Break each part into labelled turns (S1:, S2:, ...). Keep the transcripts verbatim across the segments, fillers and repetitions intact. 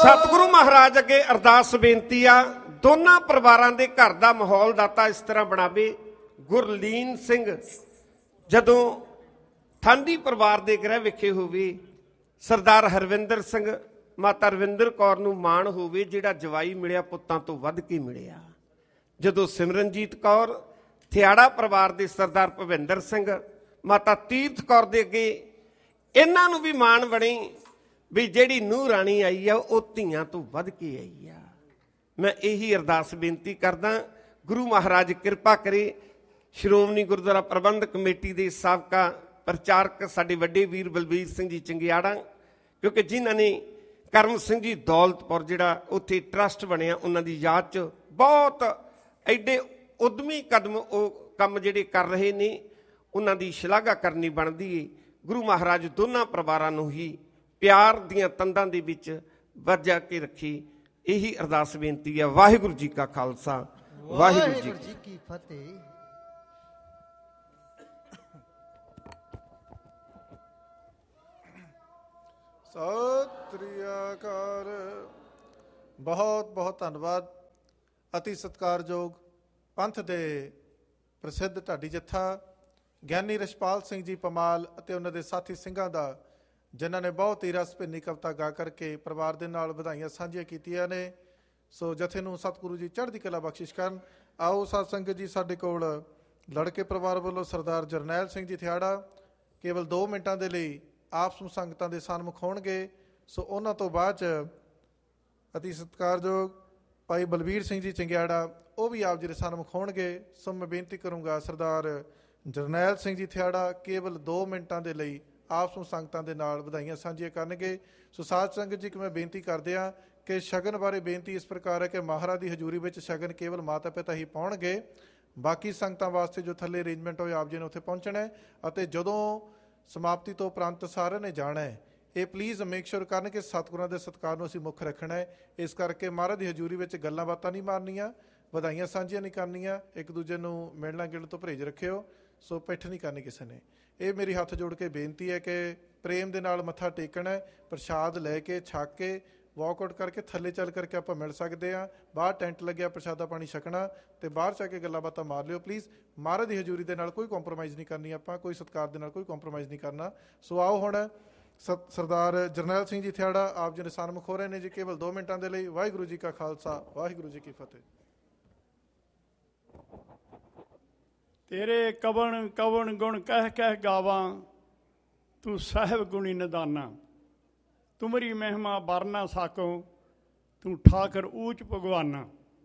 S1: सतगुरु महाराज अगे अरदास बेनती आ, दोनों परिवारों के घर का माहौल दाता इस तरह बनावे। गुरलीन सिंह जदों थांदी परिवार के गृह विखे होवे, सरदार हरविंदर सिंह माता रविंदर कौर नूं माण होवे जिहड़ा जवाई मिलिया पुत्तां तों वध के मिलिया। जदों सिमरनजीत कौर थियाड़ा परिवार के सरदार भविंदर सिंह माता तीर्थ कौर दे अगे इन्हां नूं भी माण बणी भी जिहड़ी नूंह राणी आई आ वो धीआं तों वध के आई आ। मैं यही अरदास बेनती करदा, गुरु महाराज किरपा करे। श्रोमणी गुरुद्वारा प्रबंधक कमेटी के साबका प्रचारक साडे वड्डे वीर बलबीर सिंह जी चंगियाड़ा, क्योंकि जिन्हां ने करम सिंह जी दौलतपुर जिहड़ा उत्थे ट्रस्ट बनिया उन्हां दी याद च बहुत एडे उद्यमी कदम वो काम जिहड़े कर रहे ने, उन्हां दी शलाघा करनी बनदी है। गुरु महाराज दोनों परिवारां नूं ही प्यार दीआं तंदां दे विच वरजा के रखी, यही अरदास बेनती है। वाहिगुरू जी का खालसा, वाहिगुरू जी की फतेह।
S2: सत श्री अकाल। बहुत बहुत धन्यवाद। अति सत्कारयोग पंथ दे प्रसिद्ध ढाडी जत्था ਗਿਆਨੀ ਰਛਪਾਲ ਸਿੰਘ ਜੀ ਪਮਾਲ ਅਤੇ ਉਹਨਾਂ ਦੇ ਸਾਥੀ ਸਿੰਘਾਂ ਦਾ, ਜਿਨ੍ਹਾਂ ਨੇ ਬਹੁਤ ਹੀ ਰਸ ਭਿੰਨੀ ਕਵਿਤਾ ਗਾ ਕਰਕੇ ਪਰਿਵਾਰ ਦੇ ਨਾਲ ਵਧਾਈਆਂ ਸਾਂਝੀਆਂ ਕੀਤੀਆਂ ਨੇ। ਸੋ ਜਥੇ ਨੂੰ ਸਤਿਗੁਰੂ ਜੀ ਚੜ੍ਹਦੀ ਕਲਾ ਬਖਸ਼ਿਸ਼ ਕਰਨ। ਆਓ ਸਾਧ ਸੰਗਤ ਜੀ, ਸਾਡੇ ਕੋਲ ਲੜਕੇ ਪਰਿਵਾਰ ਵੱਲੋਂ ਸਰਦਾਰ ਜਰਨੈਲ ਸਿੰਘ ਜੀ ਥਿਆੜਾ ਕੇਵਲ ਦੋ ਮਿੰਟਾਂ ਦੇ ਲਈ ਆਪ ਸਮੂਹ ਸੰਗਤਾਂ ਦੇ ਸਨਮੁਖ ਹੋਣਗੇ। ਸੋ ਉਹਨਾਂ ਤੋਂ ਬਾਅਦ 'ਚ ਅਤੀ ਸਤਿਕਾਰਯੋਗ ਭਾਈ ਬਲਬੀਰ ਸਿੰਘ ਜੀ ਚੰਗਿਆੜਾ ਉਹ ਵੀ ਆਪ ਜੀ ਦੇ ਸਨਮੁਖ ਹੋਣਗੇ। ਸੋ ਮੈਂ ਬੇਨਤੀ ਕਰੂੰਗਾ ਸਰਦਾਰ ਜਰਨੈਲ ਸਿੰਘ ਜੀ ਥਿਆੜਾ ਕੇਵਲ ਦੋ ਮਿੰਟਾਂ ਦੇ ਲਈ ਆਪ ਸਮੂਹ ਸੰਗਤਾਂ ਦੇ ਨਾਲ ਵਧਾਈਆਂ ਸਾਂਝੀਆਂ ਕਰਨਗੇ। ਸੋ ਸਾਧ ਸੰਗਤ ਜੀ, ਕਿ ਮੈਂ ਬੇਨਤੀ ਕਰਦੇ ਹਾਂ ਕਿ ਸ਼ਗਨ ਬਾਰੇ ਬੇਨਤੀ ਇਸ ਪ੍ਰਕਾਰ ਹੈ ਕਿ ਮਹਾਰਾਜ ਦੀ ਹਜ਼ੂਰੀ ਵਿੱਚ ਸ਼ਗਨ ਕੇਵਲ ਮਾਤਾ ਪਿਤਾ ਹੀ ਪਾਉਣਗੇ। ਬਾਕੀ ਸੰਗਤਾਂ ਵਾਸਤੇ ਜੋ ਥੱਲੇ ਅਰੇਂਜਮੈਂਟ ਹੋਏ ਆਪ ਜੀ ਨੇ ਉੱਥੇ ਪਹੁੰਚਣਾ, ਅਤੇ ਜਦੋਂ ਸਮਾਪਤੀ ਤੋਂ ਉਪਰੰਤ ਸਾਰਿਆਂ ਨੇ ਜਾਣਾ ਹੈ, ਇਹ ਪਲੀਜ਼ ਮੇਕ ਸ਼ੋਰ ਕਰਨ ਕਿ ਸਤਿਗੁਰਾਂ ਦੇ ਸਤਿਕਾਰ ਨੂੰ ਅਸੀਂ ਮੁੱਖ ਰੱਖਣਾ ਹੈ। ਇਸ ਕਰਕੇ ਮਹਾਰਾਜ ਦੀ ਹਜ਼ੂਰੀ ਵਿੱਚ ਗੱਲਾਂ ਬਾਤਾਂ ਨਹੀਂ ਮਾਰਨੀਆਂ, ਵਧਾਈਆਂ ਸਾਂਝੀਆਂ ਨਹੀਂ ਕਰਨੀਆਂ, ਇੱਕ ਦੂਜੇ ਨੂੰ ਮਿਲਣਾ ਗਿਲਣ ਤੋਂ ਪਰਹੇਜ਼ ਰੱਖਿਓ। ਸੋ ਪਿੱਠ ਨਹੀਂ ਕਰਨੀ ਕਿਸੇ ਨੇ। ਇਹ ਮੇਰੀ ਹੱਥ ਜੋੜ ਕੇ ਬੇਨਤੀ ਹੈ ਕਿ ਪ੍ਰੇਮ ਦੇ ਨਾਲ ਮੱਥਾ ਟੇਕਣਾ, ਪ੍ਰਸ਼ਾਦ ਲੈ ਕੇ ਛੱਕ ਕੇ ਵਾਕਆਊਟ ਕਰਕੇ ਥੱਲੇ ਚੱਲ ਕਰਕੇ ਆਪਾਂ ਮਿਲ ਸਕਦੇ ਹਾਂ। ਬਾਹਰ ਟੈਂਟ ਲੱਗਿਆ, ਪ੍ਰਸ਼ਾਦਾ ਪਾਣੀ ਛਕਣਾ ਅਤੇ ਬਾਹਰ ਜਾ ਕੇ ਗੱਲਾਂ ਬਾਤਾਂ ਮਾਰ ਲਿਓ ਪਲੀਜ਼। ਮਹਾਰਾਜ ਦੀ ਹਜ਼ੂਰੀ ਦੇ ਨਾਲ ਕੋਈ ਕੰਪਰੋਮਾਈਜ਼ ਨਹੀਂ ਕਰਨੀ ਆਪਾਂ, ਕੋਈ ਸਤਿਕਾਰ ਦੇ ਨਾਲ ਕੋਈ ਕੰਪਰੋਮਾਈਜ਼ ਨਹੀਂ ਕਰਨਾ। ਸੋ ਆਓ ਹੁਣ ਸ ਸਰਦਾਰ ਜਰਨੈਲ ਸਿੰਘ ਜੀ ਥਿਆੜਾ ਆਪ ਜੀ ਦੇ ਸਨਮੁਖ ਹੋ ਰਹੇ ਨੇ ਜੀ, ਕੇਵਲ ਦੋ ਮਿੰਟਾਂ ਦੇ ਲਈ। ਵਾਹਿਗੁਰੂ ਜੀ ਕਾ ਖਾਲਸਾ, ਵਾਹਿਗੁਰੂ ਜੀ ਕੀ ਫਤਿਹ।
S3: तेरे कवन कवन गुण कह कह गावां, तू साहिब गुणी निदाना। तुमरी महिमा बर ना साको, तू ठाकर ऊच भगवाना।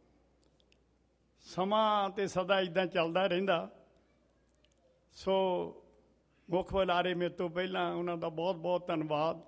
S3: समा ते सदा इदां चलदा रहिंदा। सो मुख बुलारे मेरे तो पहलां उन्हां दा बहुत बहुत धन्नवाद।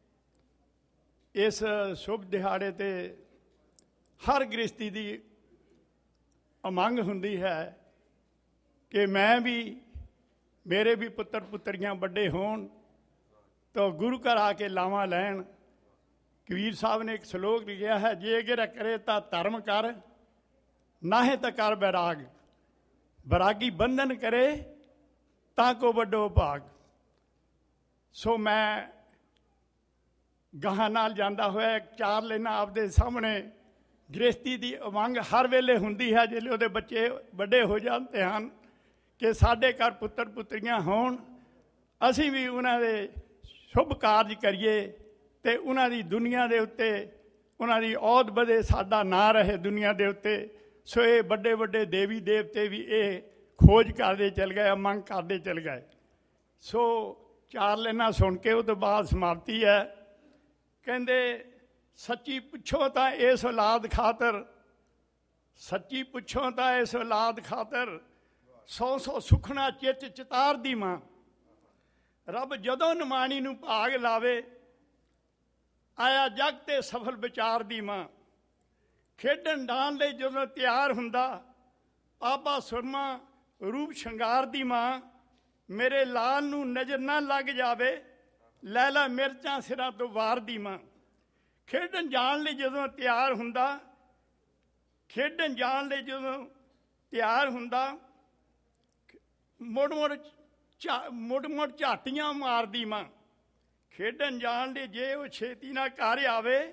S3: इस शुभ दिहाड़े ते हर गृहस्थी दी उमंग हुंदी है कि मैं भी, मेरे भी पुत्र पुत्रियां बड़े होण तो गुरु घर आके लावां लैण। कबीर साहब ने एक सलोक लिखिया है, जे अगर करे तां धर्म कर, नाहे तां कर बैराग। बैरागी बंधन करे तां को वड्डो भाग। सो मैं गाहां नाल जांदा होया चार लेना आपदे सामने। गृहस्थी दी उमंग हर वेले हुंदी है जिसले उहदे बच्चे वड्डे हो जाते हैं कि साढ़े घर पुत्र पुत्रियां होण, असीं भी उन्हां दे शुभ कारज करिए ते उन्हां दी दुनिया दे उत्ते उन्हां दी औध वधे, साडा नां रहे दुनिया दे उत्ते। सो ये बड़े बड़े देवी देवते भी ये खोज करते चल गए, मंग करते चल गए। सो चार लेना सुन के उस तो बाद समाप्ति है। कहंदे सच्ची पुछो तां इस औलाद खातर, सच्ची पुछो तां इस औलाद खातर, सौ सौ सुखना चित चितार दी मां। रब जदों निमाणी नूं भाग लावे, आया जग ते सफल विचार दी मां। खेडन डाण लई जदों तैयार हुंदा, आबा सुरमा रूप शंगार दी मां। मेरे लाल नूं नज़र ना लग जावे, लैला मिर्चां सिरां तो वार दी मां। खेडन जाण लई जदों तैयार हुंदा, खेडन जाण लई जदों तैयार हुंदा, मुड़ मुड़ झा मुड़ मुड़ झाटियां मारदी मां। खेडन जाण लई जे वो छेती ना घर आवे,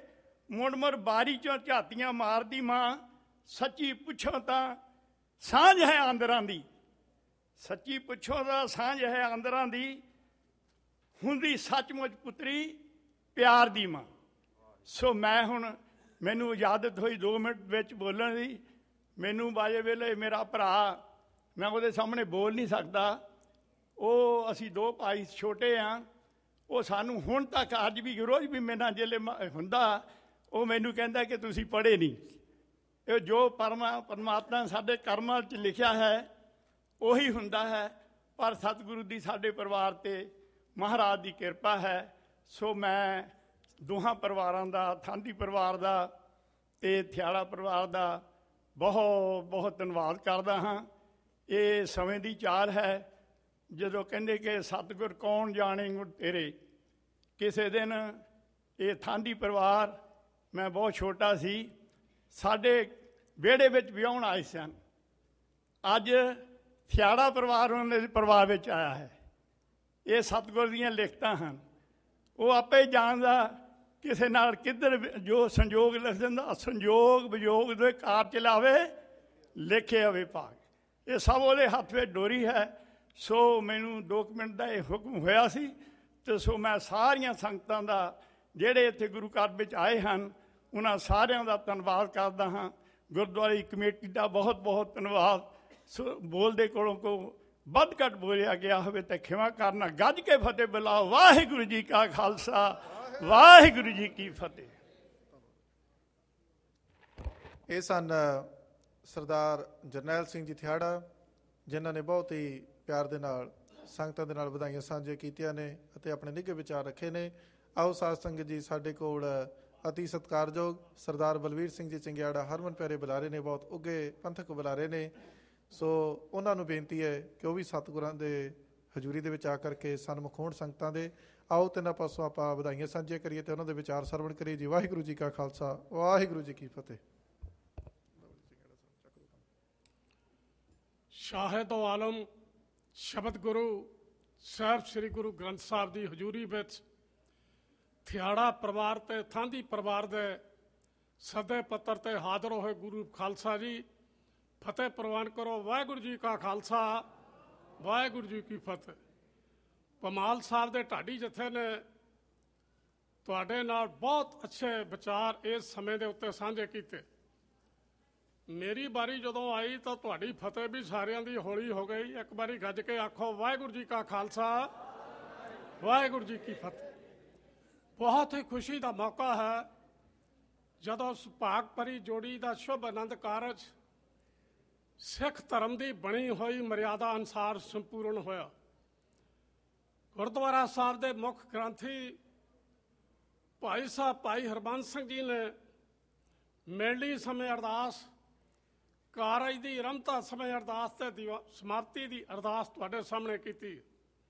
S3: ਮੁੜ ਮੁੜ ਬਾਰੀ ਚੋਂ ਝਾਤੀਆਂ ਮਾਰਦੀ ਮਾਂ, ਸੱਚੀ ਪੁੱਛੋ ਤਾਂ ਸਾਂਝ ਹੈ ਆਂਦਰਾਂ ਦੀ, ਸੱਚੀ ਪੁੱਛੋ ਤਾਂ ਸਾਂਝ ਹੈ ਆਂਦਰਾਂ ਦੀ, ਹੁੰਦੀ ਸੱਚਮੁੱਚ ਪੁੱਤਰੀ ਪਿਆਰ ਦੀ ਮਾਂ। ਸੋ ਮੈਂ ਹੁਣ ਮੈਨੂੰ ਇਜਾਜ਼ਤ ਹੋਈ ਦੋ ਮਿੰਟ ਵਿੱਚ ਬੋਲਣ ਦੀ। ਮੈਨੂੰ ਬਾਜੇ ਵੇਲੇ ਮੇਰਾ ਭਰਾ, ਮੈਂ ਉਹਦੇ ਸਾਹਮਣੇ ਬੋਲ ਨਹੀਂ ਸਕਦਾ, ਉਹ ਅਸੀਂ ਦੋ ਭਾਈ ਛੋਟੇ ਹਾਂ, ਉਹ ਸਾਨੂੰ ਹੁਣ ਤੱਕ ਅੱਜ ਵੀ ਰੋਜ਼ ਵੀ ਮੇਰੇ ਨਾਲ ਜਿਹੜੇ ਹੁੰਦਾ ਉਹ ਮੈਨੂੰ ਕਹਿੰਦਾ ਕਿ ਤੁਸੀਂ ਪੜ੍ਹੇ ਨਹੀਂ। ਇਹ ਜੋ ਪਰਮਾ ਪਰਮਾਤਮਾ ਸਾਡੇ ਕਰਮਾਂ 'ਚ ਲਿਖਿਆ ਹੈ ਉਹੀ ਹੁੰਦਾ ਹੈ, ਪਰ ਸਤਿਗੁਰੂ ਦੀ ਸਾਡੇ ਪਰਿਵਾਰ 'ਤੇ ਮਹਾਰਾਜ ਦੀ ਕਿਰਪਾ ਹੈ। ਸੋ ਮੈਂ ਦੋਹਾਂ ਪਰਿਵਾਰਾਂ ਦਾ, ਥਾਂਦੀ ਪਰਿਵਾਰ ਦਾ ਅਤੇ ਥਿਆੜਾ ਪਰਿਵਾਰ ਦਾ ਬਹੁਤ ਬਹੁਤ ਧੰਨਵਾਦ ਕਰਦਾ ਹਾਂ। ਇਹ ਸਮੇਂ ਦੀ ਚਾਲ ਹੈ, ਜਦੋਂ ਕਹਿੰਦੇ ਕਿ ਸਤਿਗੁਰ ਕੌਣ ਜਾਣੇ ਗੁਣ ਤੇਰੇ। ਕਿਸੇ ਦਿਨ ਇਹ ਥਾਂਦੀ ਪਰਿਵਾਰ, ਮੈਂ ਬਹੁਤ ਛੋਟਾ ਸੀ, ਸਾਡੇ ਵਿਹੜੇ ਵਿੱਚ ਵਿਆਹੁਣ ਆਏ ਸਨ। ਅੱਜ ਥਿਆੜਾ ਪਰਿਵਾਰ ਉਹਨਾਂ ਦੇ ਪਰਿਵਾਰ ਵਿੱਚ ਆਇਆ ਹੈ। ਇਹ ਸਤਿਗੁਰ ਦੀਆਂ ਲਿਖਤਾਂ ਹਨ। ਉਹ ਆਪੇ ਜਾਣਦਾ ਕਿਸੇ ਨਾਲ ਕਿੱਧਰ ਜੋ ਸੰਜੋਗ ਲਿਖ ਦਿੰਦਾ, ਸੰਜੋਗ ਵਿਜੋਗ ਦੇ ਕਾਰ ਚਲਾਵੇ ਲਿਖੇ ਹੋਵੇ ਭਾਗ। ਇਹ ਸਭ ਉਹਦੇ ਹੱਥ ਵਿੱਚ ਡੋਰੀ ਹੈ। ਸੋ ਮੈਨੂੰ ਦੋ ਕੁ ਮਿੰਟ ਦਾ ਇਹ ਹੁਕਮ ਹੋਇਆ ਸੀ, ਅਤੇ ਸੋ ਮੈਂ ਸਾਰੀਆਂ ਸੰਗਤਾਂ ਦਾ, ਜਿਹੜੇ ਇੱਥੇ ਗੁਰੂ ਘਰ ਵਿੱਚ ਆਏ ਹਨ, ਉਹਨਾਂ ਸਾਰਿਆਂ ਦਾ ਧੰਨਵਾਦ ਕਰਦਾ ਹਾਂ। ਗੁਰਦੁਆਰੇ ਕਮੇਟੀ ਦਾ ਬਹੁਤ ਬਹੁਤ ਧੰਨਵਾਦ। ਸੋ ਬੋਲਦੇ ਕੋਲੋਂ ਕੋ ਵੱਧ ਘੱਟ ਬੋਲਿਆ ਗਿਆ ਹੋਵੇ ਤਾਂ ਖਿਮਾ ਕਰਨਾ। ਗੱਜ ਕੇ ਫਤਿਹ ਬੁਲਾਓ। ਵਾਹਿਗੁਰੂ ਜੀ ਕਾ ਖਾਲਸਾ, ਵਾਹਿਗੁਰੂ ਜੀ ਕੀ ਫਤਿਹ।
S2: ਇਹ ਸਨ ਸਰਦਾਰ ਜਰਨੈਲ ਸਿੰਘ ਜੀ ਥਿਆੜਾ, ਜਿਨ੍ਹਾਂ ਨੇ ਬਹੁਤ ਹੀ ਪਿਆਰ ਦੇ ਨਾਲ ਸੰਗਤਾਂ ਦੇ ਨਾਲ ਵਧਾਈਆਂ ਸਾਂਝੀਆਂ ਕੀਤੀਆਂ ਨੇ ਅਤੇ ਆਪਣੇ ਨਿੱਘੇ ਵਿਚਾਰ ਰੱਖੇ ਨੇ। ਆਓ ਸਾਧ ਸੰਗਤ ਜੀ, ਸਾਡੇ ਕੋਲ ਅਤੀ ਸਤਿਕਾਰਯੋਗ ਸਰਦਾਰ ਬਲਵੀਰ ਸਿੰਘ ਜੀ ਚੰਗਿਆੜਾ, ਹਰਮਨ ਪਿਆਰੇ ਬੁਲਾਰੇ ਨੇ, ਬਹੁਤ ਉੱਘੇ ਪੰਥਕ ਬੁਲਾਰੇ ਨੇ। ਸੋ ਉਹਨਾਂ ਨੂੰ ਬੇਨਤੀ ਹੈ ਕਿ ਉਹ ਵੀ ਸਤਿਗੁਰਾਂ ਦੇ ਹਜ਼ੂਰੀ ਦੇ ਵਿੱਚ ਆ ਕਰਕੇ ਸਨਮੁਖ ਹੋਣ ਸੰਗਤਾਂ ਦੇ। ਆਓ ਤਿੰਨਾਂ ਪਾਸੋਂ ਆਪਾਂ ਵਧਾਈਆਂ ਸਾਂਝੀਆਂ ਕਰੀਏ ਅਤੇ ਉਹਨਾਂ ਦੇ ਵਿਚਾਰ ਸਰਵਣ ਕਰੀਏ ਜੀ। ਵਾਹਿਗੁਰੂ ਜੀ ਕਾ ਖਾਲਸਾ, ਵਾਹਿਗੁਰੂ ਜੀ ਕੀ ਫਤਿਹ।
S4: ਸ਼ਾਹਿਦ ਆਲਮ ਸ਼ਬਦ ਗੁਰੂ ਸਾਹਿਬ ਸ੍ਰੀ ਗੁਰੂ ਗ੍ਰੰਥ ਸਾਹਿਬ ਦੀ ਹਜ਼ੂਰੀ ਵਿੱਚ ਥਿਆੜਾ ਪਰਿਵਾਰ ਤੇ ਥਾਂਦੀ ਪਰਿਵਾਰ ਦੇ ਸੱਦੇ ਪੱਤਰ ਤੇ ਹਾਜ਼ਰ ਹੋਏ ਗੁਰੂ ਖਾਲਸਾ ਜੀ, ਫਤਿਹ ਪ੍ਰਵਾਨ ਕਰੋ। ਵਾਹਿਗੁਰੂ ਜੀ ਕਾ ਖਾਲਸਾ, ਵਾਹਿਗੁਰੂ ਜੀ ਕੀ ਫਤਿਹ। ਪਮਾਲ ਸਾਹਿਬ ਦੇ ਢਾਡੀ ਜਥੇ ਨੇ ਤੁਹਾਡੇ ਨਾਲ ਬਹੁਤ ਅੱਛੇ ਵਿਚਾਰ ਇਸ ਸਮੇਂ ਦੇ ਉੱਤੇ ਸਾਂਝੇ ਕੀਤੇ। ਮੇਰੀ ਵਾਰੀ ਜਦੋਂ ਆਈ ਤਾਂ ਤੁਹਾਡੀ ਫਤਿਹ ਵੀ ਸਾਰਿਆਂ ਦੀ ਹੌਲੀ ਹੋ ਗਈ। ਇੱਕ ਵਾਰੀ ਗੱਜ ਕੇ ਆਖੋ, ਵਾਹਿਗੁਰੂ ਜੀ ਕਾ ਖਾਲਸਾ, ਵਾਹਿਗੁਰੂ ਜੀ ਕੀ ਫਤਿਹ। ਬਹੁਤ ਹੀ ਖੁਸ਼ੀ ਦਾ ਮੌਕਾ ਹੈ ਜਦੋਂ ਸੁਭਾਗ ਭਰੀ ਜੋੜੀ ਦਾ ਸ਼ੁਭ ਆਨੰਦ ਕਾਰਜ ਸਿੱਖ ਧਰਮ ਦੀ ਬਣੀ ਹੋਈ ਮਰਿਆਦਾ ਅਨੁਸਾਰ ਸੰਪੂਰਨ ਹੋਇਆ। ਗੁਰਦੁਆਰਾ ਸਾਹਿਬ ਦੇ ਮੁੱਖ ਗ੍ਰੰਥੀ ਭਾਈ ਸਾਹਿਬ ਭਾਈ ਹਰਬੰਸ ਸਿੰਘ ਜੀ ਨੇ ਮੇਲੀ ਸਮੇਂ ਅਰਦਾਸ, ਕਾਰਜ ਦੀ ਆਰੰਭਤਾ ਸਮੇਂ ਅਰਦਾਸ ਤੇ ਸਮਾਪਤੀ ਦੀ ਅਰਦਾਸ ਤੁਹਾਡੇ ਸਾਹਮਣੇ ਕੀਤੀ।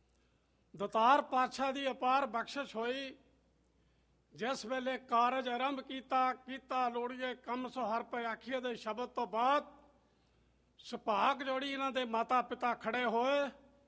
S4: ਦਤਾਰ ਪਾਤਸ਼ਾਹ ਦੀ ਅਪਾਰ ਬਖਸ਼ਿਸ਼ ਹੋਈ। ਜਿਸ ਵੇਲੇ ਕਾਰਜ ਆਰੰਭ ਕੀਤਾ ਕੀਤਾ ਲੋੜੀਏ ਕੰਮ ਸੋ ਹਰ ਪੈ ਆਖੀਏ ਦੇ ਸ਼ਬਦ ਤੋਂ ਬਾਅਦ ਸੁਭਾਗ ਜੋੜੀ ਇਹਨਾਂ ਦੇ ਮਾਤਾ ਪਿਤਾ ਖੜੇ ਹੋਏ।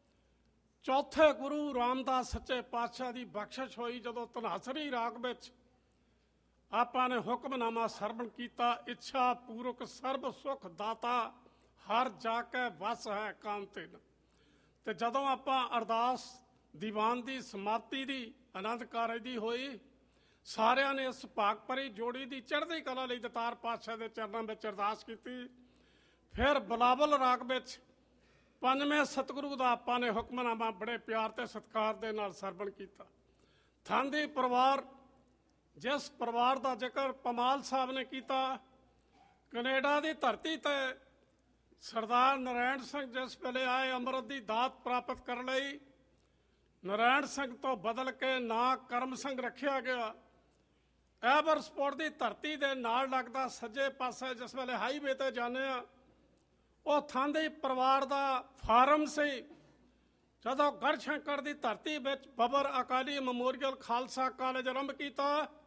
S4: ਚੌਥੇ ਗੁਰੂ ਰਾਮਦਾਸ ਸੱਚੇ ਪਾਤਸ਼ਾਹ ਦੀ ਬਖਸ਼ਿਸ਼ ਹੋਈ। ਜਦੋਂ ਧਨਾਸਰੀ ਰਾਗ ਵਿੱਚ ਆਪਾਂ ਨੇ ਹੁਕਮਨਾਮਾ ਸਰਵਣ ਕੀਤਾ, ਇੱਛਾ ਪੂਰਕ ਸਰਬ ਸੁਖ ਦਾਤਾ ਹਰ ਜਾ ਕੇ ਵਸ ਹੈ ਕਾਮ ਤੇ। ਤੇ ਜਦੋਂ ਆਪਾਂ ਅਰਦਾਸ ਦੀਵਾਨ ਦੀ ਸਮਾਪਤੀ ਦੀ ਆਨੰਦ ਕਾਰਜ ਦੀ ਹੋਈ, ਸਾਰਿਆਂ ਨੇ ਇਸ ਭਾਗ ਭਰੀ ਜੋੜੀ ਦੀ ਚੜ੍ਹਦੀ ਕਲਾ ਲਈ ਦਤਾਰ ਪਾਤਸ਼ਾਹ ਦੇ ਚਰਨਾਂ ਵਿੱਚ ਅਰਦਾਸ ਕੀਤੀ। ਫਿਰ ਬਲਾਵਲ ਰਾਗ ਵਿੱਚ ਪੰਜਵੇਂ ਸਤਿਗੁਰੂ ਦਾ ਆਪਾਂ ਨੇ ਹੁਕਮਨਾਮਾ ਬੜੇ ਪਿਆਰ ਤੇ ਸਤਿਕਾਰ ਦੇ ਨਾਲ ਸਰਵਣ ਕੀਤਾ। ਥਾਂਦੀ ਪਰਿਵਾਰ, ਜਿਸ ਪਰਿਵਾਰ ਦਾ ਜ਼ਿਕਰ ਪਮਾਲ ਸਾਹਿਬ ਨੇ ਕੀਤਾ, ਕੈਨੇਡਾ ਦੀ ਧਰਤੀ ਤੇ ਸਰਦਾਰ ਨਰਾਇਣ ਸਿੰਘ ਜਿਸ ਵੇਲੇ ਆਏ ਅੰਮ੍ਰਿਤ ਦੀ ਦਾਤ ਪ੍ਰਾਪਤ ਕਰਨ ਲਈ, ਨਰਾਇਣ ਸਿੰਘ ਤੋਂ ਬਦਲ ਕੇ ਨਾਂ ਕਰਮ ਸਿੰਘ ਰੱਖਿਆ ਗਿਆ। ਐਵਰਸਪੋਰਟ ਦੀ ਧਰਤੀ ਦੇ ਨਾਲ ਲੱਗਦਾ ਸੱਜੇ ਪਾਸੇ ਜਿਸ ਵੇਲੇ ਹਾਈਵੇ ਤੇ ਜਾਂਦੇ ਆ, ਉਹ ਥਾਂਦੀ ਪਰਿਵਾਰ ਦਾ ਫਾਰਮ ਸੀ। ਜਦੋਂ ਗੜਸ਼ੰਕਰ ਦੀ ਧਰਤੀ ਵਿੱਚ ਬੱਬਰ ਅਕਾਲੀ ਮੈਮੋਰੀਅਲ ਖਾਲਸਾ ਕਾਲਜ ਆਰੰਭ ਕੀਤਾ,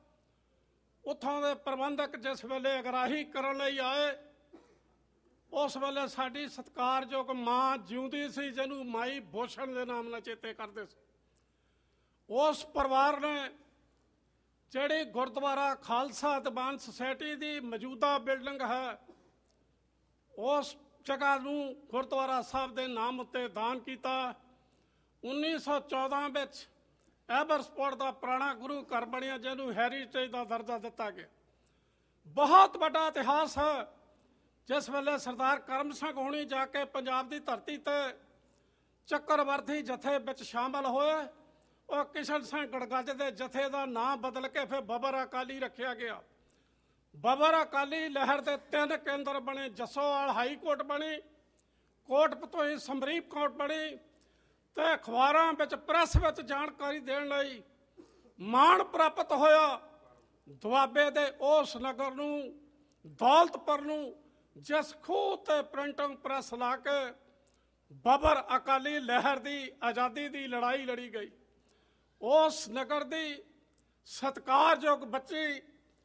S4: ਉੱਥੋਂ ਦੇ ਪ੍ਰਬੰਧਕ ਜਿਸ ਵੇਲੇ ਅਗਰਾਹੀ ਕਰਨ ਲਈ ਆਏ, ਉਸ ਵੇਲੇ ਸਾਡੀ ਸਤਿਕਾਰਯੋਗ ਮਾਂ ਜਿਉਂਦੀ ਸੀ, ਜਿਹਨੂੰ ਮਾਈ ਭੂਸ਼ਣ ਦੇ ਨਾਮ ਨਾਲ ਚੇਤੇ ਕਰਦੇ ਸੀ। ਉਸ ਪਰਿਵਾਰ ਨੇ ਜਿਹੜੀ ਗੁਰਦੁਆਰਾ ਖਾਲਸਾ ਦੀਵਾਨ ਸੁਸਾਇਟੀ ਦੀ ਮੌਜੂਦਾ ਬਿਲਡਿੰਗ ਹੈ, ਉਸ ਜਗ੍ਹਾ ਨੂੰ ਗੁਰਦੁਆਰਾ ਸਾਹਿਬ ਦੇ ਨਾਮ ਉੱਤੇ ਦਾਨ ਕੀਤਾ। ਉੱਨੀ ਸੌ ਚੌਦਾਂ ਵਿੱਚ ਐਵਰਸਪੋਰਟ ਦਾ ਪੁਰਾਣਾ ਗੁਰੂ ਘਰ ਬਣਿਆ, ਜਿਹਨੂੰ ਹੈਰੀਟੇਜ ਦਾ ਦਰਜਾ ਦਿੱਤਾ ਗਿਆ। ਬਹੁਤ ਵੱਡਾ ਇਤਿਹਾਸ ਹੈ। ਜਿਸ ਵੇਲੇ ਸਰਦਾਰ ਕਰਮ ਸਿੰਘ ਹੋਣੀ ਜਾ ਕੇ ਪੰਜਾਬ ਦੀ ਧਰਤੀ ਤੇ ਚੱਕਰਵਰਤੀ ਜਥੇ ਵਿੱਚ ਸ਼ਾਮਲ ਹੋਏ, ਉਹ ਕਿਸ਼ਨ ਸਿੰਘ ਗੜਗੱਜ ਦੇ ਜਥੇ ਦਾ ਨਾਂ ਬਦਲ ਕੇ ਫਿਰ ਬੱਬਰ ਅਕਾਲੀ ਰੱਖਿਆ ਗਿਆ। ਬੱਬਰ ਅਕਾਲੀ ਲਹਿਰ ਦੇ ਤਿੰਨ ਕੇਂਦਰ ਬਣੇ। ਜੱਸੋਵਾਲ ਹਾਈ ਕੋਰਟ ਬਣੀ, ਕੋਟਪਤੋਹੀ ਸੁਪਰੀਮ ਕੋਰਟ ਬਣੀ, ਤੇ ਅਖਬਾਰਾਂ ਵਿੱਚ ਪ੍ਰੈਸ ਵਿੱਚ ਜਾਣਕਾਰੀ ਦੇਣ ਲਈ ਮਾਣ ਪ੍ਰਾਪਤ ਹੋਇਆ। ਦੁਆਬੇ ਦੇ ਉਸ ਨਗਰ ਨੂੰ, ਦੌਲਤਪੁਰ ਨੂੰ, ਜਿਸ ਖੂਹ ਤੇ ਪ੍ਰਿੰਟਿੰਗ ਪ੍ਰੈਸ ਲਾ ਕੇ ਬੱਬਰ ਅਕਾਲੀ ਲਹਿਰ ਦੀ ਆਜ਼ਾਦੀ ਦੀ ਲੜਾਈ ਲੜੀ ਗਈ। ਉਸ ਨਗਰ ਦੀ ਸਤਿਕਾਰਯੋਗ ਬੱਚੀ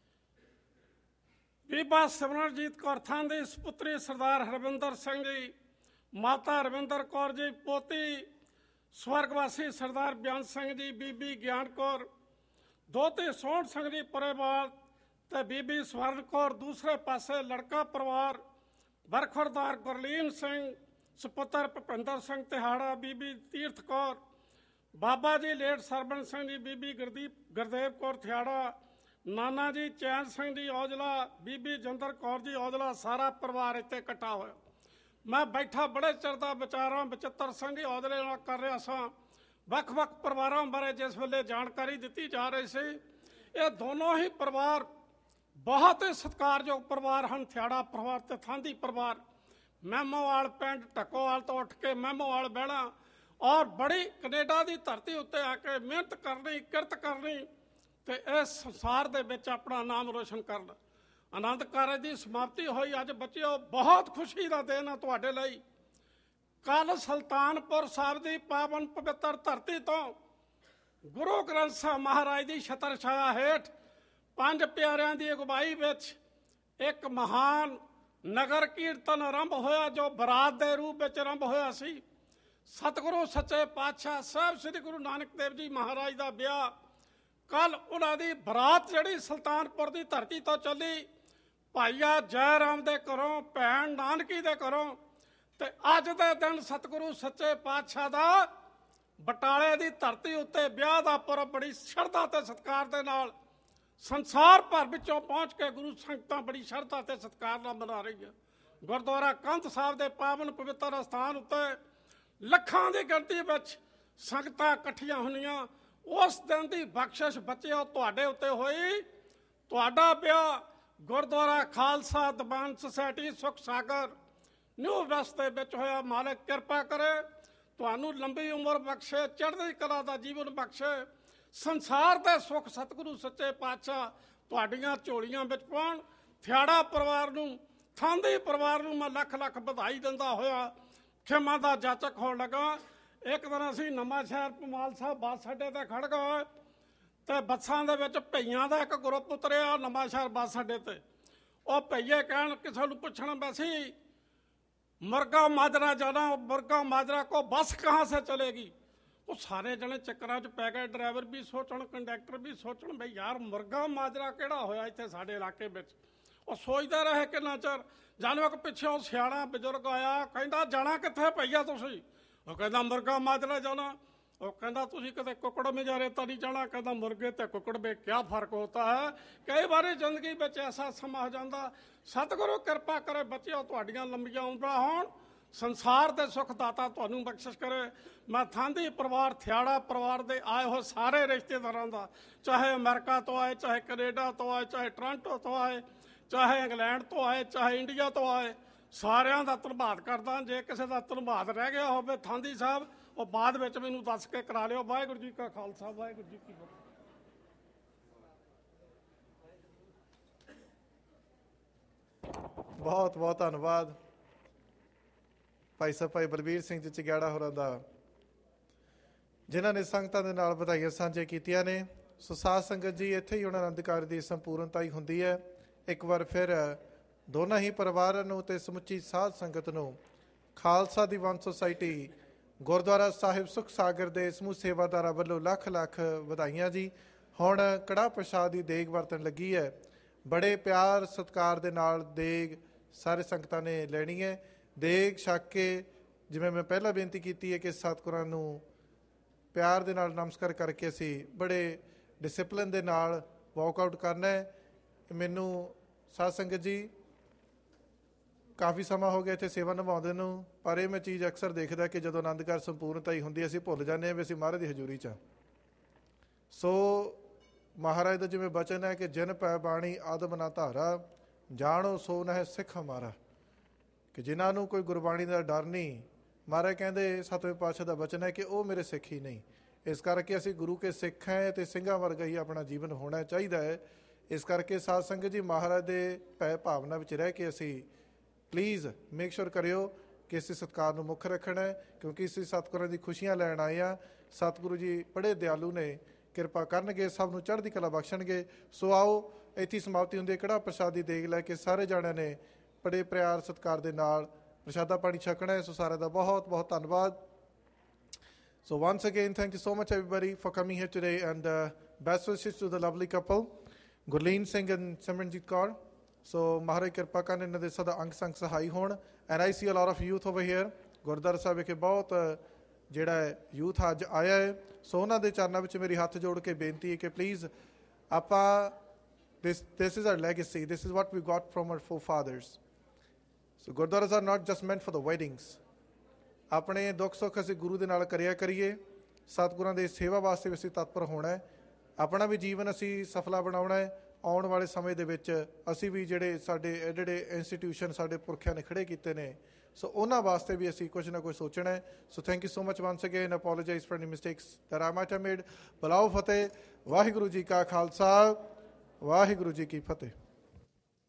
S4: ਬੀਬਾ ਸਿਮਰਨਜੀਤ ਕੌਰ ਥਾਂ ਦੀ ਸੁਪੁੱਤਰੀ ਸਰਦਾਰ ਹਰਵਿੰਦਰ ਸਿੰਘ ਜੀ, ਮਾਤਾ ਰਵਿੰਦਰ ਕੌਰ ਜੀ, ਪੋਤੀ ਸਵਰਗਵਾਸੀ ਸਰਦਾਰ ਬਿਆਨ ਸਿੰਘ ਜੀ, ਬੀਬੀ ਗਿਆਨ ਕੌਰ, ਦੋਤੇ ਸੋਹਣ ਸਿੰਘ ਜੀ ਪਰਿਵਾਰ ਤੇ ਬੀਬੀ ਸਵਰਨ ਕੌਰ ਦੂਸਰੇ ਪਾਸੇ ਲੜਕਾ ਪਰਿਵਾਰ, ਬਰਖੁਰਦਾਰ ਗੁਰਲੀਨ ਸਿੰਘ, ਸੁਪੁੱਤਰ ਭੁਪਿੰਦਰ ਸਿੰਘ ਤਿਹਾੜਾ, ਬੀਬੀ ਤੀਰਥ ਕੌਰ, ਬਾਬਾ ਜੀ ਲੇਟ ਸਰਬਣ ਸਿੰਘ ਜੀ, ਬੀਬੀ ਗੁਰਦੀਪ ਗੁਰਦੇਵ ਕੌਰ ਥਿਆੜਾ, ਨਾਨਾ ਜੀ ਚੈਨ ਸਿੰਘ ਜੀ ਔਜਲਾ, ਬੀਬੀ ਜਿੰਦਰ ਕੌਰ ਜੀ ਔਜਲਾ, ਸਾਰਾ ਪਰਿਵਾਰ ਇੱਥੇ ਇਕੱਠਾ ਹੋਇਆ। ਮੈਂ ਬੈਠਾ ਬੜੇ ਚਿਰ ਦਾ ਵਿਚਾਰਾਂ ਬਚਿੱਤਰ ਸਿੰਘ ਜੀ ਔਜਲੇ ਨਾਲ ਕਰ ਰਿਹਾ ਸਾਂ। ਵੱਖ ਵੱਖ ਪਰਿਵਾਰਾਂ ਬਾਰੇ ਜਿਸ ਵੇਲੇ ਜਾਣਕਾਰੀ ਦਿੱਤੀ ਜਾ ਰਹੀ ਸੀ, ਇਹ ਦੋਨੋਂ ਹੀ ਪਰਿਵਾਰ ਬਹੁਤ ਹੀ ਸਤਿਕਾਰਯੋਗ ਪਰਿਵਾਰ ਹਨ। ਥਿਆੜਾ ਪਰਿਵਾਰ ਤੇ ਥਾਂਦੀ ਪਰਿਵਾਰ। ਮਹਿਮੋਵਾਲ ਪਿੰਡ ਢੱਕੋਵਾਲ ਤੋਂ ਉੱਠ ਕੇ ਮਹਿਮੋਵਾਲ ਬਹਿਣਾ ਔਰ ਬੜੀ ਕੈਨੇਡਾ ਦੀ ਧਰਤੀ ਉੱਤੇ ਆ ਕੇ ਮਿਹਨਤ ਕਰਨੀ, ਕਿਰਤ ਕਰਨੀ ਤੇ ਇਸ ਸੰਸਾਰ ਦੇ ਵਿੱਚ ਆਪਣਾ ਨਾਮ ਰੋਸ਼ਨ ਕਰਨਾ। ਆਨੰਦ ਕਾਰਜ ਦੀ ਸਮਾਪਤੀ ਹੋਈ। ਅੱਜ ਬੱਚਿਓ ਬਹੁਤ ਖੁਸ਼ੀ ਦਾ ਦਿਨ ਆ ਤੁਹਾਡੇ ਲਈ। ਕੱਲ ਸੁਲਤਾਨਪੁਰ ਸਾਹਿਬ ਦੀ ਪਾਵਨ ਪਵਿੱਤਰ ਧਰਤੀ ਤੋਂ ਗੁਰੂ ਗ੍ਰੰਥ ਸਾਹਿਬ ਮਹਾਰਾਜ ਦੀ ਛਤਰ ਛਾਇਆ ਹੇਠ ਪੰਜ ਪਿਆਰਿਆਂ ਦੀ ਅਗਵਾਈ ਵਿੱਚ ਇੱਕ ਮਹਾਨ ਨਗਰ ਕੀਰਤਨ ਆਰੰਭ ਹੋਇਆ, ਜੋ ਬਰਾਤ ਦੇ ਰੂਪ ਵਿੱਚ ਆਰੰਭ ਹੋਇਆ ਸੀ। ਸਤਿਗੁਰੂ ਸੱਚੇ ਪਾਤਸ਼ਾਹ ਸਾਹਿਬ ਸ੍ਰੀ ਗੁਰੂ ਨਾਨਕ ਦੇਵ ਜੀ ਮਹਾਰਾਜ ਦਾ ਵਿਆਹ, ਕੱਲ ਉਹਨਾਂ ਦੀ ਬਰਾਤ ਜਿਹੜੀ ਸੁਲਤਾਨਪੁਰ ਦੀ ਧਰਤੀ ਤੋਂ ਚੱਲੀ, ਭਾਈਆ ਜੈ ਰਾਮ ਦੇ ਘਰੋਂ, ਭੈਣ ਨਾਨਕੀ ਦੇ ਘਰੋਂ, ਤੇ ਅੱਜ ਦੇ ਦਿਨ ਸਤਿਗੁਰੂ ਸੱਚੇ ਪਾਤਸ਼ਾਹ ਦਾ ਬਟਾਲੇ ਦੀ ਧਰਤੀ ਉੱਤੇ ਵਿਆਹ ਦਾ ਪੁਰਬ ਬੜੀ ਸ਼ਰਧਾ ਤੇ ਸਤਿਕਾਰ ਦੇ ਨਾਲ ਸੰਸਾਰ ਭਰ ਵਿੱਚੋਂ ਪਹੁੰਚ ਕੇ ਗੁਰੂ ਸੰਗਤਾਂ ਬੜੀ ਸ਼ਰਧਾ ਤੇ ਸਤਿਕਾਰ ਨਾਲ ਮਨਾ ਰਹੀ ਹੈ। ਗੁਰਦੁਆਰਾ ਕੰਧ ਸਾਹਿਬ ਦੇ ਪਾਵਨ ਪਵਿੱਤਰ ਅਸਥਾਨ ਉੱਤੇ ਲੱਖਾਂ ਦੀ ਗਿਣਤੀ ਵਿੱਚ ਸੰਗਤਾਂ ਇਕੱਠੀਆਂ ਹੁੰਦੀਆਂ। ਉਸ ਦਿਨ ਦੀ ਬਖਸ਼ਿਸ਼ ਬੱਚਿਓ ਤੁਹਾਡੇ ਉੱਤੇ ਹੋਈ। ਤੁਹਾਡਾ ਵਿਆਹ ਗੁਰਦੁਆਰਾ ਖਾਲਸਾ ਦੀਵਾਨ ਸੁਸਾਇਟੀ ਸੁਖ ਸਾਗਰ ਨਿਊ ਵੈਸਟ ਦੇ ਵਿੱਚ ਹੋਇਆ। ਮਾਲਕ ਕਿਰਪਾ ਕਰੇ, ਤੁਹਾਨੂੰ ਲੰਬੀ ਉਮਰ ਬਖਸ਼ੇ, ਚੜ੍ਹਦੀ ਕਲਾ ਦਾ ਜੀਵਨ ਬਖਸ਼ੇ, ਸੰਸਾਰ ਦੇ ਸੁੱਖ ਸਤਿਗੁਰੂ ਸੱਚੇ ਪਾਤਸ਼ਾਹ ਤੁਹਾਡੀਆਂ ਝੋਲੀਆਂ ਵਿੱਚ ਪਾਉਣ। ਥਿਆੜਾ ਪਰਿਵਾਰ ਨੂੰ, ਥਾਂਦੀ ਪਰਿਵਾਰ ਨੂੰ ਮੈਂ ਲੱਖ ਲੱਖ ਵਧਾਈ ਦਿੰਦਾ ਹੋਇਆ ਖਿਮਾ ਦਾ ਜਾਚਕ ਹੋਣ ਲੱਗਾ। ਇੱਕ ਦਿਨ ਅਸੀਂ ਨਵਾਂ ਸ਼ਹਿਰ ਪਮਾਲ ਸਾਹਿਬ ਬੱਸ ਅੱਡੇ ਤੇ ਖੜ ਗਏ ਤੇ ਬੱਸਾਂ ਦੇ ਵਿੱਚ ਭਈਆਂ ਦਾ ਇੱਕ ਗਰੁੱਪ ਉਤਰਿਆ ਨਵਾਂ ਸ਼ਹਿਰ ਬੱਸ ਅੱਡੇ ਤੇ। ਉਹ ਭਈਏ ਕਹਿਣ ਕਿਸੇ ਨੂੰ ਪੁੱਛਣ ਵੈਸੀ ਮੁਰਗਾ ਮਾਜਰਾ ਜਾਣਾ, ਮੁਰਗਾ ਮਾਜਰਾ ਕੋ ਬੱਸ ਕਹਾਂ ਸੇ ਚਲੇਗੀ। ਉਹ ਸਾਰੇ ਜਣੇ ਚੱਕਰਾਂ 'ਚ ਪੈ ਗਏ। ਡਰਾਈਵਰ ਵੀ ਸੋਚਣ, ਕੰਡਕਟਰ ਵੀ ਸੋਚਣ, ਬਈ ਯਾਰ ਮੁਰਗਾ ਮਾਜਰਾ ਕਿਹੜਾ ਹੋਇਆ ਇੱਥੇ ਸਾਡੇ ਇਲਾਕੇ ਵਿੱਚ। ਉਹ ਸੋਚਦੇ ਰਹੇ ਕਿੰਨਾ ਚਿਰ। ਜਾਨੋ ਇੱਕ ਪਿੱਛੋਂ ਸਿਆਣਾ ਬਜ਼ੁਰਗ ਆਇਆ, ਕਹਿੰਦਾ ਜਾਣਾ ਕਿੱਥੇ ਭਈਆ ਤੁਸੀਂ? ਉਹ ਕਹਿੰਦਾ ਮੁਰਗਾ ਮਾਜਰਾ ਜਾਣਾ। ਉਹ ਕਹਿੰਦਾ ਤੁਸੀਂ ਕਦੇ ਕੁੱਕੜ ਮਜਾਰੇ ਤਾਂ ਨਹੀਂ ਜਾਣਾ? ਕਹਿੰਦਾ ਮੁਰਗੇ ਤੇ ਕੁੱਕੜ ਵਿੱਚ ਕਿਆ ਫਰਕ ਹੋਤਾ ਹੈ। ਕਈ ਵਾਰੀ ਜ਼ਿੰਦਗੀ ਵਿੱਚ ਐਸਾ ਸਮਾਂ ਹੋ ਜਾਂਦਾ। ਸਤਿਗੁਰੂ ਕਿਰਪਾ ਕਰੇ ਬੱਚਿਓ, ਤੁਹਾਡੀਆਂ ਲੰਬੀਆਂ ਉਮਰਾਂ ਹੋਣ, ਸੰਸਾਰ ਦੇ ਸੁੱਖ ਦਾਤਾ ਤੁਹਾਨੂੰ ਬਖਸ਼ਿਸ਼ ਕਰੇ। ਮੈਂ ਥਾਂਦੀ ਪਰਿਵਾਰ, ਥਿਆੜਾ ਪਰਿਵਾਰ ਦੇ ਆਏ ਹੋਏ ਸਾਰੇ ਰਿਸ਼ਤੇਦਾਰਾਂ ਦਾ, ਚਾਹੇ ਅਮਰੀਕਾ ਤੋਂ ਆਏ, ਚਾਹੇ ਕੈਨੇਡਾ ਤੋਂ ਆਏ, ਚਾਹੇ ਟੋਰਾਂਟੋ ਤੋਂ ਆਏ, ਚਾਹੇ ਇੰਗਲੈਂਡ ਤੋਂ ਆਏ, ਚਾਹੇ ਇੰਡੀਆ ਤੋਂ ਆਏ, ਸਾਰਿਆਂ ਦਾ ਧੰਨਵਾਦ ਕਰਦਾ। ਜੇ ਕਿਸੇ ਦਾ ਧੰਨਵਾਦ ਰਹਿ ਗਿਆ ਹੋਵੇ ਥਾਂਦੀ ਸਾਹਿਬ, ਉਹ ਬਾਅਦ ਵਿੱਚ ਮੈਨੂੰ ਦੱਸ ਕੇ ਕਰਾ ਲਿਓ। ਵਾਹਿਗੁਰੂ ਜੀ ਕਾ ਖਾਲਸਾ, ਵਾਹਿਗੁਰੂ ਜੀ ਕੀ ਫਤਿਹ।
S2: ਬਹੁਤ ਬਹੁਤ ਧੰਨਵਾਦ ਭਾਈ ਸਾਹਿਬ ਭਾਈ ਬਲਬੀਰ ਸਿੰਘ ਜੀ ਚਗਿਆੜਾ ਹੋਰਾਂ ਦਾ, ਜਿਨ੍ਹਾਂ ਨੇ ਸੰਗਤਾਂ ਦੇ ਨਾਲ ਵਧਾਈਆਂ ਸਾਂਝੇ ਕੀਤੀਆਂ ਨੇ। ਸੋ ਸਾਧ ਸੰਗਤ ਜੀ, ਇੱਥੇ ਹੀ ਹੁਣ ਆਨੰਦ ਕਾਰਜ ਦੀ ਸੰਪੂਰਨਤਾ ਹੀ ਹੁੰਦੀ ਹੈ। ਇੱਕ ਵਾਰ ਫਿਰ ਦੋਨਾਂ ਹੀ ਪਰਿਵਾਰਾਂ ਨੂੰ ਤੇ ਸਮੁੱਚੀ ਸਾਧ ਸੰਗਤ ਨੂੰ ਖਾਲਸਾ ਦੀਵਾਨ ਸੁਸਾਇਟੀ ਗੁਰਦੁਆਰਾ ਸਾਹਿਬ ਸੁਖ ਸਾਗਰ ਦੇ ਸਮੂਹ ਸੇਵਾਦਾਰਾਂ ਵੱਲੋਂ ਲੱਖ ਲੱਖ ਵਧਾਈਆਂ ਜੀ। ਹੁਣ ਕੜਾਹ ਪ੍ਰਸ਼ਾਦ ਦੀ ਦੇਗ ਵਰਤਣ ਲੱਗੀ ਹੈ। ਬੜੇ ਪਿਆਰ ਸਤਿਕਾਰ ਦੇ ਨਾਲ ਦੇਗ ਸਾਰੇ ਸੰਗਤਾਂ ਨੇ ਲੈਣੀ ਹੈ। ਦੇਗ ਛਕ ਕੇ ਜਿਵੇਂ ਮੈਂ ਪਹਿਲਾਂ ਬੇਨਤੀ ਕੀਤੀ ਹੈ ਕਿ ਸਤਿਗੁਰਾਂ ਨੂੰ ਪਿਆਰ ਦੇ ਨਾਲ ਨਮਸਕਾਰ ਕਰਕੇ ਅਸੀਂ ਬੜੇ ਡਿਸਿਪਲਿਨ ਦੇ ਨਾਲ ਵਾਕਆਊਟ ਕਰਨਾ ਹੈ। ਮੈਨੂੰ ਸਾਧ ਸੰਗਤ ਜੀ ਕਾਫੀ ਸਮਾਂ ਹੋ ਗਿਆ ਇੱਥੇ ਸੇਵਾ ਨਿਭਾਉਂਦੇ ਨੂੰ, ਪਰ ਇਹ ਮੈਂ ਚੀਜ਼ ਅਕਸਰ ਦੇਖਦਾ ਕਿ ਜਦੋਂ ਆਨੰਦ ਕਾਰਜ ਸੰਪੂਰਨਤਾ ਹੀ ਹੁੰਦੀ ਅਸੀਂ ਭੁੱਲ ਜਾਂਦੇ ਹਾਂ ਵੀ ਅਸੀਂ ਮਹਾਰਾਜ ਦੀ ਹਜ਼ੂਰੀ 'ਚ ਹਾਂ। ਸੋ ਮਹਾਰਾਜ ਦਾ ਜਿਵੇਂ ਬਚਨ ਹੈ ਕਿ ਜਿਨ ਪੈ ਬਾਣੀ ਆਦਮ ਨਾ ਧਾਰਾ, ਜਾਣੋ ਸੋ ਨਾ ਹੈ ਸਿੱਖ ਹਮਾਰਾ, ਕਿ ਜਿਨ੍ਹਾਂ ਨੂੰ ਕੋਈ ਗੁਰਬਾਣੀ ਦਾ ਡਰ ਨਹੀਂ, ਮਹਾਰਾਜ ਕਹਿੰਦੇ ਸਤਵੇਂ ਪਾਤਸ਼ਾਹ ਦਾ ਬਚਨ ਹੈ ਕਿ ਉਹ ਮੇਰੇ ਸਿੱਖ ਹੀ ਨਹੀਂ। ਇਸ ਕਰਕੇ ਅਸੀਂ ਗੁਰੂ ਕੇ ਸਿੱਖ ਹੈ ਅਤੇ ਸਿੰਘਾਂ ਵਰਗਾ ਹੀ ਆਪਣਾ ਜੀਵਨ ਹੋਣਾ ਚਾਹੀਦਾ ਹੈ। ਇਸ ਕਰਕੇ ਸਾਧ ਸੰਗਤ ਜੀ ਮਹਾਰਾਜ ਦੇ ਭੈ ਭਾਵਨਾ ਵਿੱਚ ਰਹਿ ਕੇ ਅਸੀਂ ਪਲੀਜ਼ ਮੇਕ ਸ਼ੋਰ ਕਰਿਓ ਕਿ ਅਸੀਂ ਸਤਿਕਾਰ ਨੂੰ ਮੁੱਖ ਰੱਖਣਾ ਹੈ, ਕਿਉਂਕਿ ਅਸੀਂ ਸਤਿਗੁਰਾਂ ਦੀ ਖੁਸ਼ੀਆਂ ਲੈਣ ਆਏ ਹਾਂ। ਸਤਿਗੁਰੂ ਜੀ ਬੜੇ ਦਿਆਲੂ ਨੇ, ਕਿਰਪਾ ਕਰਨਗੇ, ਸਭ ਨੂੰ ਚੜ੍ਹਦੀ ਕਲਾ ਬਖਸ਼ਣਗੇ। ਸੋ ਆਓ, ਇੱਥੇ ਸਮਾਪਤੀ ਹੁੰਦੀ ਹੈ। ਕੜਾਹ ਪ੍ਰਸ਼ਾਦ ਦੀ ਦੇਗ ਲੈ ਕੇ ਸਾਰੇ ਜਾਣਿਆਂ ਨੇ ਬੜੇ ਪਿਆਰ ਸਤਿਕਾਰ ਦੇ ਨਾਲ ਪ੍ਰਸ਼ਾਦਾ ਪਾਣੀ ਛਕਣਾ ਹੈ। ਸੋ ਸਾਰਿਆਂ ਦਾ ਬਹੁਤ ਬਹੁਤ ਧੰਨਵਾਦ। So once again, thank you so much everybody for coming here today, and uh, best wishes to the lovely couple, Gurleen Singh and Simranjit Kaur. So Maharaj ਕਿਰਪਾ ਕਰਨ ਇਹਨਾਂ ਦੇ ਸਦਾ ਅੰਗ ਸੰਗ ਸਹਾਈ ਹੋਣ। And I see a lot of youth over here. Gurdwara ਸਾਹਿਬ ਵਿਖੇ ਬਹੁਤ ਜਿਹੜਾ ਹੈ ਯੂਥ ਅੱਜ ਆਇਆ ਹੈ। ਸੋ ਉਹਨਾਂ ਦੇ ਚਰਨਾਂ ਵਿੱਚ ਮੇਰੀ ਹੱਥ ਜੋੜ ਕੇ ਬੇਨਤੀ ਹੈ ਕਿ ਪਲੀਜ਼ ਆਪਾਂ this this is our legacy, this is what we got from our forefathers. So ਗੁਰਦੁਆਰਾs are not just meant for the weddings. ਆਪਣੇ ਦੁੱਖ ਸੁੱਖ ਅਸੀਂ ਗੁਰੂ ਦੇ ਨਾਲ ਕਰਿਆ ਕਰੀਏ। ਸਤਿਗੁਰਾਂ ਦੇ ਸੇਵਾ ਵਾਸਤੇ ਵੀ ਅਸੀਂ ਤਤਪਰ ਹੋਣਾ ਹੈ। ਆਪਣਾ ਵੀ ਜੀਵਨ ਅਸੀਂ ਸਫਲਾ ਬਣਾਉਣਾ ਹੈ। ਆਉਣ ਵਾਲੇ ਸਮੇਂ ਦੇ ਵਿੱਚ ਅਸੀਂ ਵੀ ਜਿਹੜੇ ਸਾਡੇ ਜਿਹੜੇ ਇੰਸਟੀਟਿਊਸ਼ਨ ਸਾਡੇ ਪੁਰਖਿਆਂ ਨੇ ਖੜੇ ਕੀਤੇ ਨੇ, ਸੋ ਉਹਨਾਂ ਵਾਸਤੇ ਵੀ ਅਸੀਂ ਕੁਝ ਨਾ ਕੁਝ ਸੋਚਣਾ ਹੈ। So thank you so much ਵੰਸ again, apologise for any mistakes that I might have made. ਬੁਲਾਓ ਫਤਿਹ। ਵਾਹਿਗੁਰੂ ਜੀ ਕਾ ਖਾਲਸਾ, ਵਾਹਿਗੁਰੂ ਜੀ ਕੀ ਫਤਿਹ।